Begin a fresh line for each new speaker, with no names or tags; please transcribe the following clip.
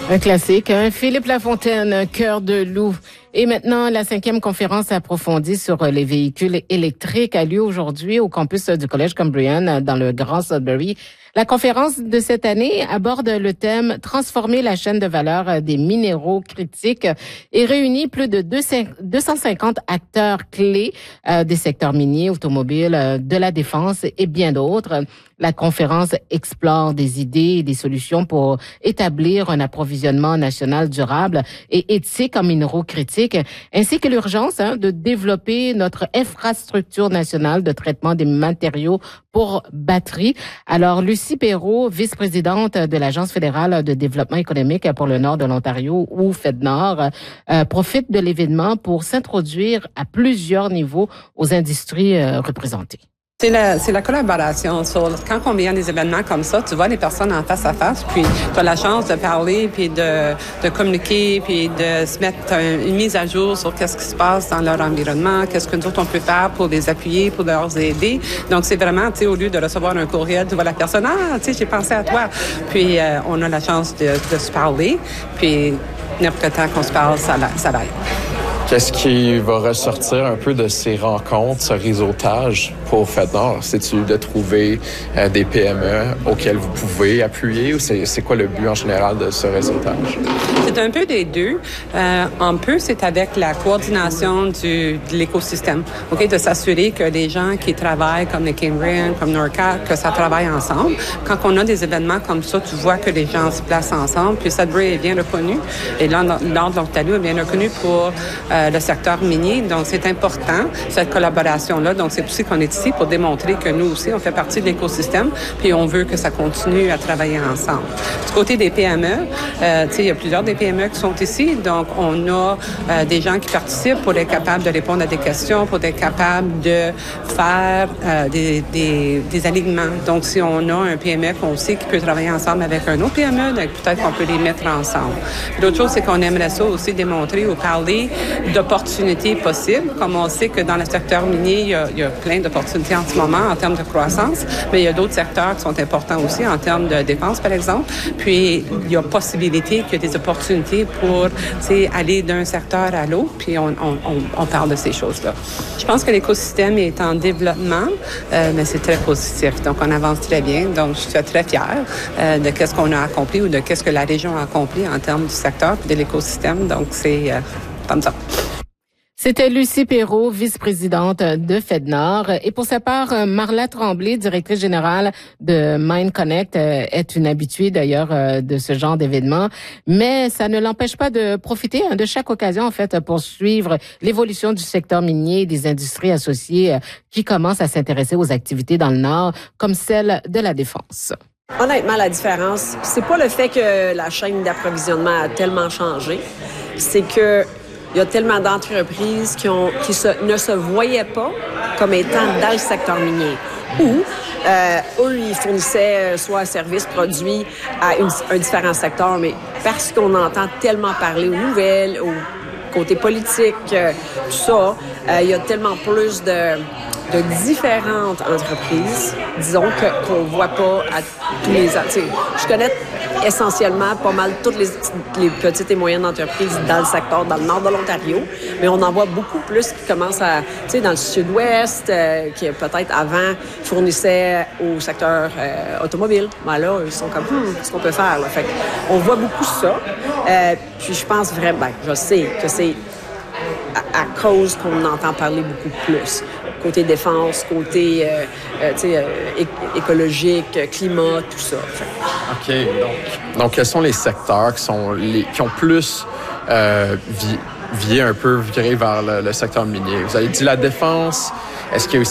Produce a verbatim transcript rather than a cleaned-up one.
Un classique, hein? Philippe Lafontaine, Cœur de loup. Et maintenant, la cinquième conférence approfondie sur les véhicules électriques a lieu aujourd'hui au campus du Collège Cambrian dans le Grand Sudbury. La conférence de cette année aborde le thème « Transformer la chaîne de valeur des minéraux critiques » et réunit plus de deux cent cinquante acteurs clés euh, des secteurs miniers, automobiles, euh, de la défense et bien d'autres. La conférence explore des idées et des solutions pour établir un approvisionnement national durable et éthique en minéraux critiques, ainsi que l'urgence hein, de développer notre infrastructure nationale de traitement des matériaux pour batteries. Alors, Lucie Perrault, vice-présidente de l'Agence fédérale de développement économique pour le nord de l'Ontario, ou FedNord, euh, profite de l'événement pour s'introduire à plusieurs niveaux aux industries euh, représentées.
C'est la, c'est la collaboration. Sur, quand on vient à des événements comme ça, tu vois les personnes en face à face, puis tu as la chance de parler, puis de, de communiquer, puis de se mettre une mise à jour sur qu'est-ce qui se passe dans leur environnement, qu'est-ce que nous autres on peut faire pour les appuyer, pour leur aider. Donc, c'est vraiment, tu sais, au lieu de recevoir un courriel, tu vois la personne, ah, tu sais, j'ai pensé à toi. Puis, euh, on a la chance de, de se parler, puis n'importe temps qu'on se parle, ça, ça va.
Qu'est-ce qui va ressortir un peu de ces rencontres, ce réseautage pour FedNord? C'est-tu de trouver euh, des P M E auxquelles vous pouvez appuyer ou c'est, c'est quoi le but en général de ce réseautage?
C'est un peu des deux. Euh, un peu, c'est avec la coordination du, de l'écosystème, ok, de s'assurer que les gens qui travaillent comme les Cambrian, comme Norcat, que ça travaille ensemble. Quand on a des événements comme ça, tu vois que les gens se placent ensemble. Puis Sudbury est bien reconnu et là, Nord de l'Ontario est bien reconnu pour euh, le secteur minier. Donc, c'est important, cette collaboration-là. Donc, c'est aussi qu'on est ici pour démontrer que nous aussi, on fait partie de l'écosystème puis on veut que ça continue à travailler ensemble. Du côté des P M E, euh, tu sais, il y a plusieurs des P M E qui sont ici. Donc, on a euh, des gens qui participent pour être capables de répondre à des questions, pour être capables de faire euh, des, des, des alignements. Donc, si on a un P M E qu'on sait qui peut travailler ensemble avec un autre P M E, donc peut-être qu'on peut les mettre ensemble. Puis l'autre chose, c'est qu'on aimerait ça aussi démontrer ou parler d'opportunités possibles. Comme on sait que dans le secteur minier, il y a, il y a plein d'opportunités en ce moment en termes de croissance, mais il y a d'autres secteurs qui sont importants aussi en termes de défense, par exemple. Puis, il y a possibilité qu'il y ait des opportunités pour aller d'un secteur à l'autre, puis on, on, on, on parle de ces choses-là. Je pense que l'écosystème est en développement, euh, mais c'est très positif. Donc, on avance très bien. Donc, je suis très fière euh, de qu'est-ce qu'on a accompli ou de qu'est-ce que la région a accompli en termes du secteur et de l'écosystème. Donc, c'est euh, comme ça.
C'était Lucie Perrault, vice-présidente de FedNord. Et pour sa part, Marla Tremblay, directrice générale de MindConnect, est une habituée d'ailleurs de ce genre d'événement. Mais ça ne l'empêche pas de profiter de chaque occasion, en fait, pour suivre l'évolution du secteur minier et des industries associées qui commencent à s'intéresser aux activités dans le Nord, comme celle de la défense.
Honnêtement, la différence, c'est pas le fait que la chaîne d'approvisionnement a tellement changé, c'est que il y a tellement d'entreprises qui, ont, qui se, ne se voyaient pas comme étant dans le secteur minier. Ou euh, eux, ils fournissaient soit services, produits à une, un différent secteur, mais parce qu'on entend tellement parler aux nouvelles, au côté politique, euh, tout ça, euh, il y a tellement plus de, de différentes entreprises, disons, que, qu'on ne voit pas à tous les ans. Je connais essentiellement pas mal toutes les, les petites et moyennes entreprises dans le secteur, dans le nord de l'Ontario, mais on en voit beaucoup plus qui commencent à, tu sais, dans le sud-ouest, euh, qui peut-être avant fournissaient au secteur euh, automobile. Ben là, ils sont comme, hum, qu'est-ce qu'on peut faire? Là? Fait on voit beaucoup ça. Euh, puis je pense vraiment, ben, je sais que c'est à, à cause qu'on entend parler beaucoup plus. Côté défense, côté euh, euh, tu sais, euh, é- écologique, climat, tout ça.
OK. Donc, donc quels sont les secteurs qui, sont les, qui ont plus euh, vi- vié un peu, viré vers le, le secteur minier? Vous avez dit la défense. Est-ce qu'il y a aussi